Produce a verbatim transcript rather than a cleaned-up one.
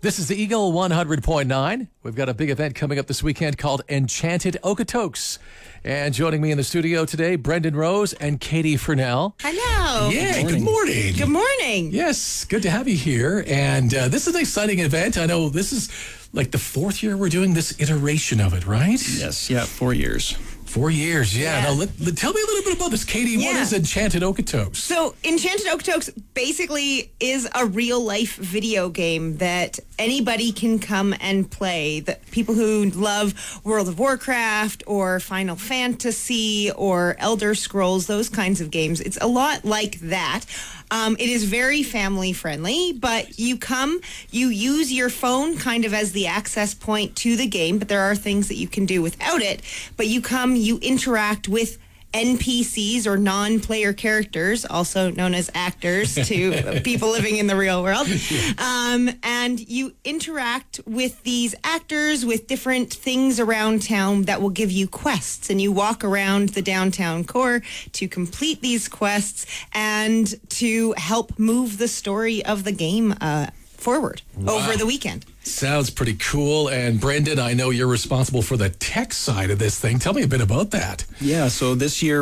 This is the Eagle one hundred point nine. We've got a big event coming up this weekend called Enchanted Okotoks. And joining me in the studio today, Brendan Rose and Katie Furnell. Hello. Yeah, good morning. Good morning. Yes, good to have you here. And uh, this is an exciting event. I know this is like the fourth year we're doing this iteration of it, right? Yes, yeah, four years. Four years, yeah. Yeah. Now, let, let- tell me a little bit about this, Katie. What Yeah. is Enchanted Okotoks? So, Enchanted Okotoks basically is a real life video game that anybody can come and play. That people who love World of Warcraft or Final Fantasy or Elder Scrolls, those kinds of games, it's a lot like that. Um, it is very family friendly, but you come, you use your phone kind of as the access point to the game, but there are things that you can do without it. But you come, you interact with N P Cs or non-player characters, also known as actors to people living in the real world. Um, and you interact with these actors with different things around town that will give you quests. And you walk around the downtown core to complete these quests and to help move the story of the game uh, forward over the weekend. Sounds pretty cool. And Brendan, I know you're responsible for the tech side of this thing. Tell me a bit about that. Yeah, so this year